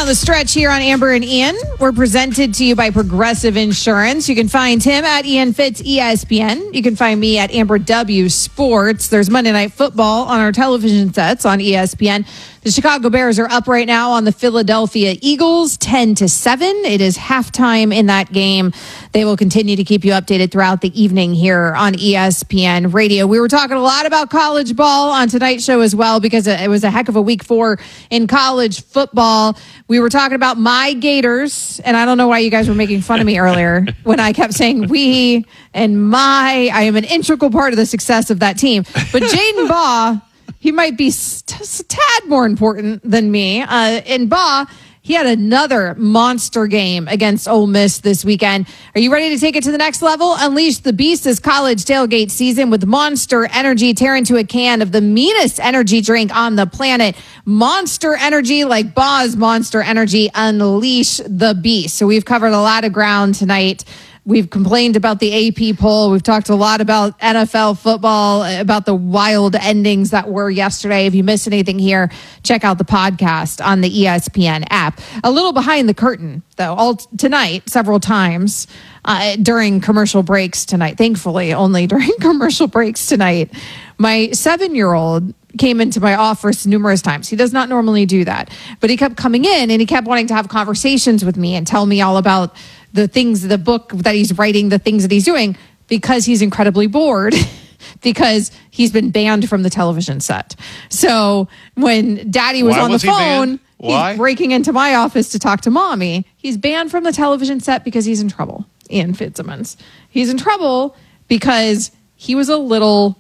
Down the stretch here on Amber and Ian. We're presented to you by Progressive Insurance. You can find him at Ian Fitz ESPN. You can find me at Amber W Sports. There's Monday Night Football on our television sets on ESPN. The Chicago Bears are up right now on the Philadelphia Eagles, 10-7. It is halftime in that game. They will continue to keep you updated throughout the evening here on ESPN Radio. We were talking a lot about college ball on tonight's show as well because it was a heck of a week 4 in college football. We were talking about my Gators, and I don't know why you guys were making fun of me earlier when I kept saying we and my. I am an integral part of the success of that team. But Jaden Baugh, he might be a tad more important than me. And Baugh, he had another monster game against Ole Miss this weekend. Are you ready to take it to the next level? Unleash the beast this college tailgate season with Monster Energy. Tear into a can of the meanest energy drink on the planet. Monster Energy, like Baugh's Monster Energy. Unleash the beast. So we've covered a lot of ground tonight. We've complained about the AP poll. We've talked a lot about NFL football, about the wild endings that were yesterday. If you missed anything here, check out the podcast on the ESPN app. A little behind the curtain, though, all tonight, several times during commercial breaks tonight. Thankfully, only during commercial breaks tonight. My 7-year-old came into my office numerous times. He does not normally do that, but he kept coming in and he kept wanting to have conversations with me and tell me all about the things, the book that he's writing, the things that he's doing, because he's incredibly bored because he's been banned from the television set. So when Daddy was on the phone, he's breaking into my office to talk to Mommy. He's banned from the television set because he's in trouble. Ian Fitzsimmons. He's in trouble because he was a little,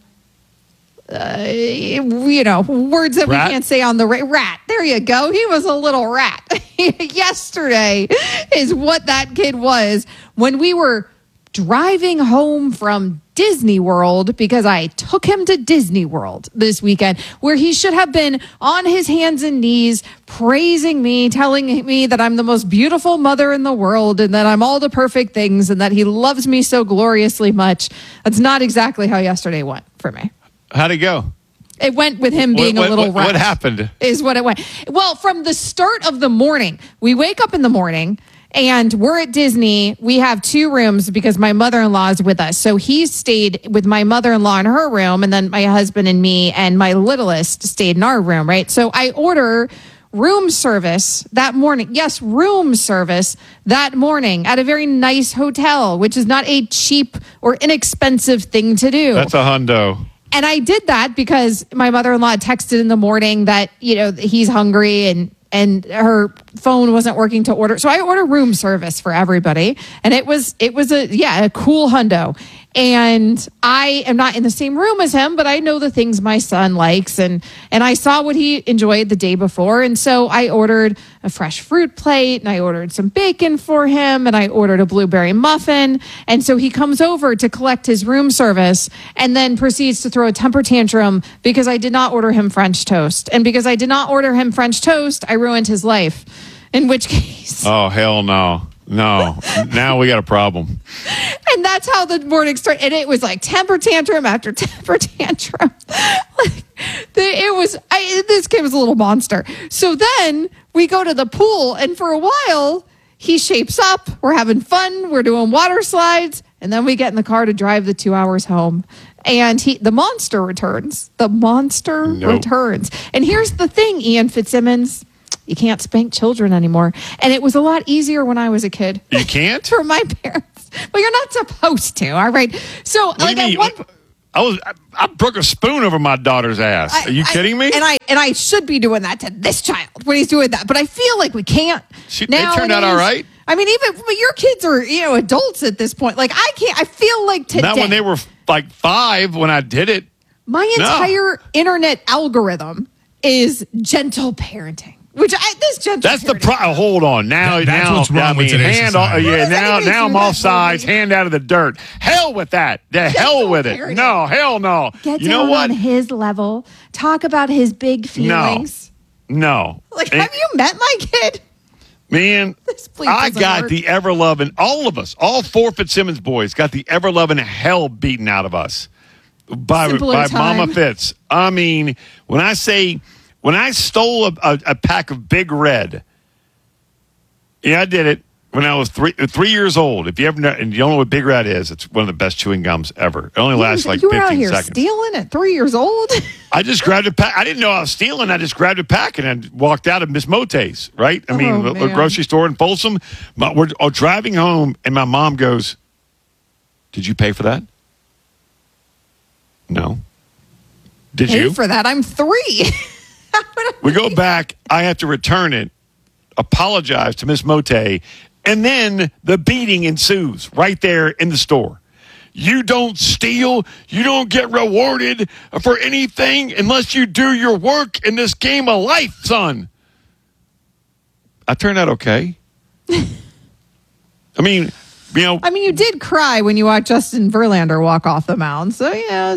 words that rat? We can't say on the rat. There you go. He was a little rat. Yesterday is what that kid was when we were driving home from Disney World, because I took him to Disney World this weekend, where he should have been on his hands and knees praising me, telling me that I'm the most beautiful mother in the world and that I'm all the perfect things and that he loves me so gloriously much. That's not exactly how yesterday went for me. How'd it go? It went with him being a little rat. What happened? Is what it went. Well, from the start of the morning, we wake up in the morning and we're at Disney. We have 2 rooms because my mother-in-law is with us. So he stayed with my mother-in-law in her room, and then my husband and me and my littlest stayed in our room, right? So I order room service that morning. Yes, room service that morning at a very nice hotel, which is not a cheap or inexpensive thing to do. That's a hundo. And I did that because my mother-in-law texted in the morning that, he's hungry and her phone wasn't working to order. So I ordered room service for everybody. And it was a cool hundo. And I am not in the same room as him, but I know the things my son likes. And I saw what he enjoyed the day before. And so I ordered a fresh fruit plate and I ordered some bacon for him and I ordered a blueberry muffin. And so he comes over to collect his room service and then proceeds to throw a temper tantrum because I did not order him French toast. And because I did not order him French toast, I ruined his life. In which case... Oh, hell no. No. Now we got a problem. And that's how the morning started. And it was like temper tantrum after temper tantrum. This kid was a little monster. So then we go to the pool, and for a while, he shapes up. We're having fun. We're doing water slides. And then we get in the car to drive the 2 hours home. And the monster returns. The monster returns. And here's the thing, Ian Fitzsimmons. You can't spank children anymore. And it was a lot easier when I was a kid. You can't? For my parents. Well, you're not supposed to, all right? So, I broke a spoon over my daughter's ass. Are you kidding me? And I should be doing that to this child when he's doing that. But I feel like we can't. They turned out all right. I mean, but your kids are, adults at this point. Like, I can't. I feel like today. Not when they were like 5 when I did it. My entire internet algorithm is gentle parenting. That's the problem. Hold on. That's what's wrong with today's society. Now I'm off sides, hand out of the dirt. Hell with that. The hell with it. No, hell no. Get down on his level. Talk about his big feelings. No. Have you met my kid? Man, I got the ever-loving, all of us, all 4 Fitzsimmons boys got the ever-loving hell beaten out of us by Mama Fitz. I mean, when I stole a pack of Big Red Yeah, I did it when I was 3 years old. If you ever know, and you don't know what Big Red is, it's one of the best chewing gums ever. It only lasts like 15 seconds. You were out here stealing at 3 years old? I just grabbed a pack. I didn't know I was stealing. I just grabbed a pack and I walked out of Miss Mote's, right? I mean, a grocery store in Folsom. We're driving home, and my mom goes, "Did you pay for that?" No. Did you? Pay for that? I'm 3. We go back. I have to return it, apologize to Miss Mote, and then the beating ensues right there in the store. You don't steal. You don't get rewarded for anything unless you do your work in this game of life, son. I turned out okay. I mean, you did cry when you watched Justin Verlander walk off the mound. So yeah,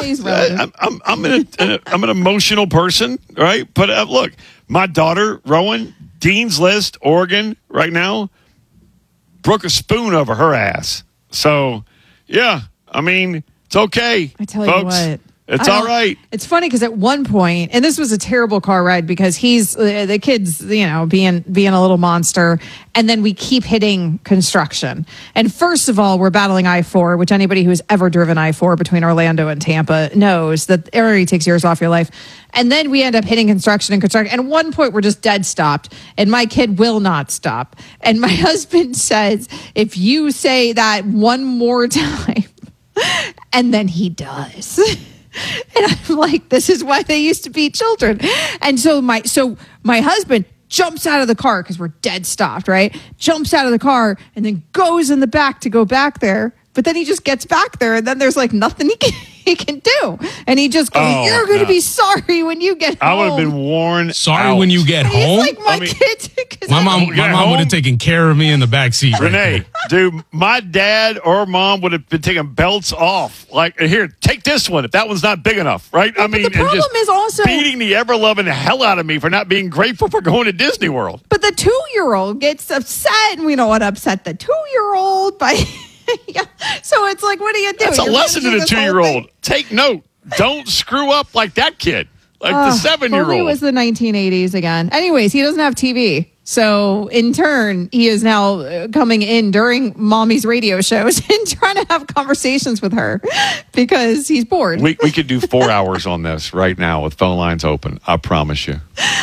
I'm an emotional person, right? But look, my daughter Rowan, Dean's List, Oregon, right now, broke a spoon over her ass. So yeah, I mean, it's okay. I tell folks. You what. It's all right. It's funny because at one point, and this was a terrible car ride because he's the kid's, being a little monster, and then we keep hitting construction. And first of all, we're battling I-4, which anybody who's ever driven I-4 between Orlando and Tampa knows that it already takes years off your life. And then we end up hitting construction. And at one point, we're just dead stopped, and my kid will not stop. And my husband says, "If you say that one more time," and then he does. And I'm like, this is why they used to beat children. And so my husband jumps out of the car because we're dead stopped, right? Jumps out of the car and then goes in the back to go back there. But then he just gets back there, and then there's like nothing he can do. And he just goes, "You're going to be sorry when you get home." I would have been worn Sorry out. when you get home? It's like kids. My mom would have taken care of me in the backseat. Renee, dude, my dad or mom would have been taking belts off. Like, here, take this one if that one's not big enough, right? Well, the problem is also beating the ever-loving hell out of me for not being grateful for going to Disney World. But the 2-year-old gets upset, and we don't want to upset the 2-year-old by... Yeah. So it's like, what do you do? That's a lesson to the 2-year-old. Take note. Don't screw up like that kid, like the 7-year-old. It was the 1980s again. Anyways, he doesn't have TV. So in turn, he is now coming in during mommy's radio shows and trying to have conversations with her because he's bored. We could do 4 hours on this right now with phone lines open. I promise you.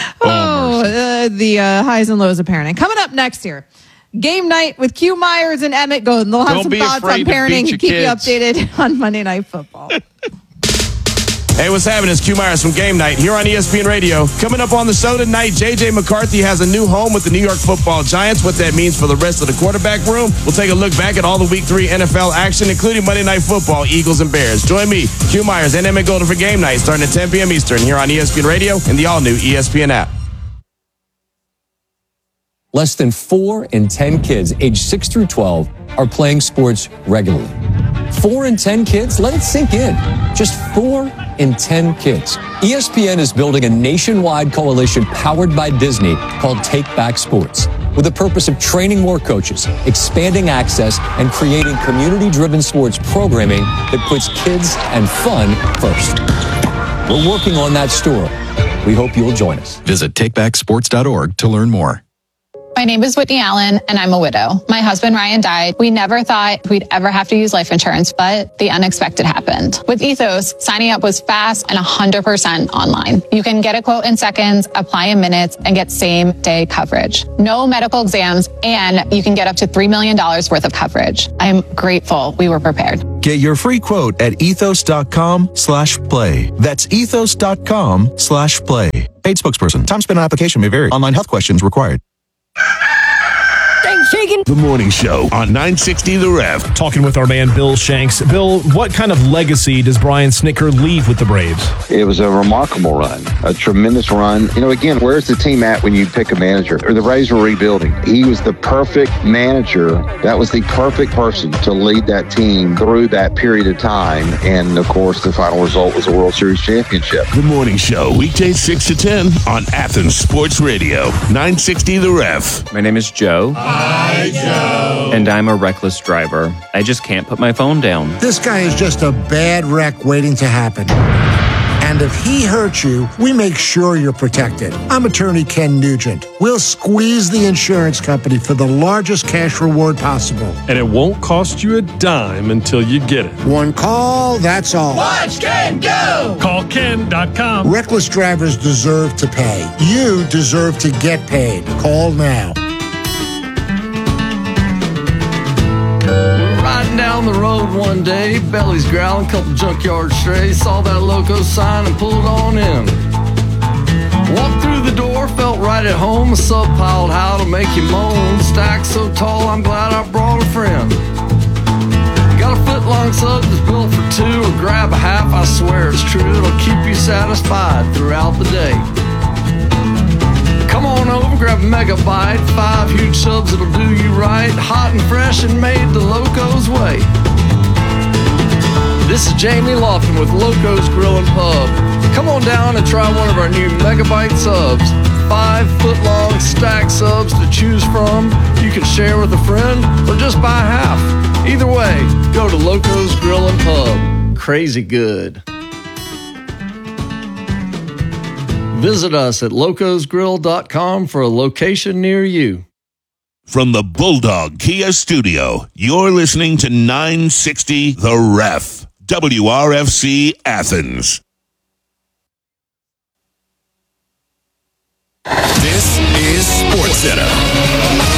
The highs and lows of parenting. Coming up next year. Game night with Q Myers and Emmett Golden. They'll have some thoughts on parenting and keep you updated on Monday Night Football. Hey, what's happening? It's Q Myers from Game Night here on ESPN Radio. Coming up on the show tonight, J.J. McCarthy has a new home with the New York Football Giants. What that means for the rest of the quarterback room. We'll take a look back at all the Week 3 NFL action, including Monday Night Football, Eagles and Bears. Join me, Q Myers and Emmett Golden for Game Night starting at 10 p.m. Eastern here on ESPN Radio and the all-new ESPN app. Less than 4 in 10 kids aged 6 through 12 are playing sports regularly. 4 in 10 kids? Let it sink in. Just 4 in 10 kids. ESPN is building a nationwide coalition powered by Disney called Take Back Sports, with the purpose of training more coaches, expanding access, and creating community-driven sports programming that puts kids and fun first. We're working on that story. We hope you'll join us. Visit takebacksports.org to learn more. My name is Whitney Allen, and I'm a widow. My husband, Ryan, died. We never thought we'd ever have to use life insurance, but the unexpected happened. With Ethos, signing up was fast and 100% online. You can get a quote in seconds, apply in minutes, and get same-day coverage. No medical exams, and you can get up to $3 million worth of coverage. I'm grateful we were prepared. Get your free quote at ethos.com/play. That's ethos.com/play. Paid spokesperson. Time spent on application may vary. Online health questions required. The Morning Show on 960 The Ref. Talking with our man Bill Shanks. Bill, what kind of legacy does Brian Snitker leave with the Braves? It was a remarkable run, a tremendous run. You know, again, where's the team at when you pick a manager? Or the Braves were rebuilding. He was the perfect manager. That was the perfect person to lead that team through that period of time. And, of course, the final result was a World Series championship. The Morning Show, weekdays 6 to 10 on Athens Sports Radio, 960 The Ref. My name is Joe. Hi, Joe. And I'm a reckless driver. I just can't put my phone down. This guy is just a bad wreck waiting to happen. And if he hurts you, we make sure you're protected. I'm attorney Ken Nugent. We'll squeeze the insurance company for the largest cash reward possible. And it won't cost you a dime until you get it. One call, that's all. Watch Ken go! Call Ken.com. Reckless drivers deserve to pay. You deserve to get paid. Call now. Riding down the road one day, belly's growling, couple junkyard strays, saw that loco sign and pulled on in. Walked through the door, felt right at home, a sub piled how to make you moan. Stack so tall, I'm glad I brought a friend. Got a foot-long sub that's built for two, or grab a half, I swear it's true, it'll keep you satisfied throughout the day. Come on over, grab a megabyte, 5 huge subs that'll do you right, hot and fresh and made the Loco's way. This is Jamie Lofton with Loco's Grill and Pub. Come on down and try one of our new megabyte subs. 5-foot-long stack subs to choose from. You can share with a friend or just buy half. Either way, go to Loco's Grill and Pub. Crazy good. Visit us at locosgrill.com for a location near you. From the Bulldog Kia Studio, you're listening to 960 The Ref, WRFC Athens. This is SportsCenter.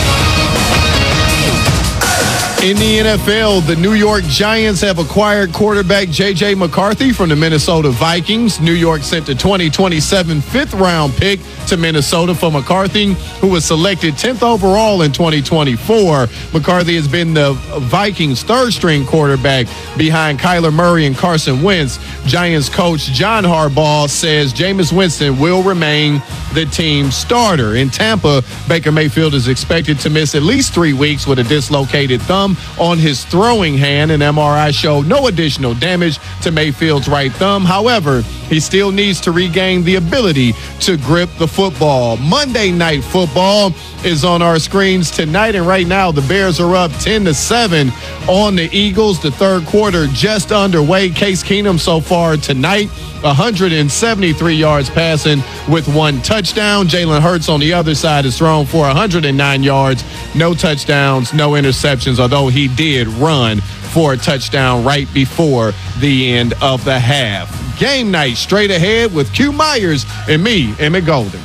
In the NFL, the New York Giants have acquired quarterback J.J. McCarthy from the Minnesota Vikings. New York sent the 2027 fifth-round pick to Minnesota for McCarthy, who was selected 10th overall in 2024. McCarthy has been the Vikings' third-string quarterback behind Kyler Murray and Carson Wentz. Giants coach John Harbaugh says Jameis Winston will remain the team's starter. In Tampa, Baker Mayfield is expected to miss at least 3 weeks with a dislocated thumb on his throwing hand. An MRI showed no additional damage to Mayfield's right thumb. However, he still needs to regain the ability to grip the football. Monday Night Football is on our screens tonight, and right now the Bears are up 10-7 on the Eagles. The third quarter just underway. Case Keenum so far tonight, 173 yards passing with 1 touchdown. Jalen Hurts on the other side is thrown for 109 yards, no touchdowns, no interceptions, although he did run for a touchdown right before the end of the half. Game night straight ahead with Q Myers and me, Emmett Golden.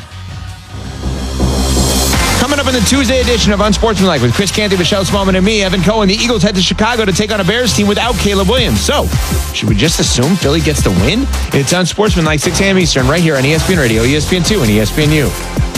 Coming up in the Tuesday edition of Unsportsmanlike with Chris Canty, Michelle Smallman, and me, Evan Cohen, the Eagles head to Chicago to take on a Bears team without Caleb Williams. So, should we just assume Philly gets the win? It's Unsportsmanlike, 6 a.m. Eastern, right here on ESPN Radio, ESPN2, and ESPNU.